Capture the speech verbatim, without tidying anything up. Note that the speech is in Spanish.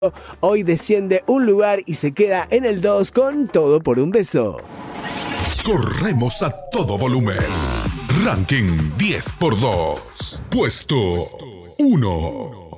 Hoy desciende un lugar y se queda en el dos con Todo por un beso. Corremos a todo volumen. Ranking diez por dos. Puesto uno.